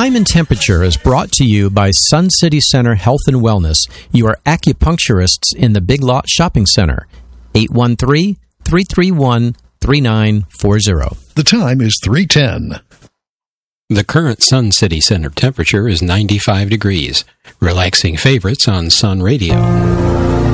Time and Temperature is brought to you by Sun City Center Health and Wellness, your acupuncturists in the Big Lot Shopping Center. 813-331-3940. The time is 3:10. The current Sun City Center temperature is 95 degrees. Relaxing favorites on Sun Radio.